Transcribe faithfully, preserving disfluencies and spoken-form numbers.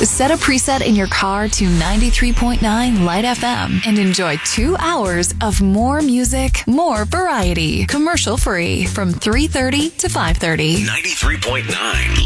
Set a preset in your car to ninety-three point nine Light F M and enjoy two hours of more music, more variety. Commercial free from three thirty to five thirty. ninety-three point nine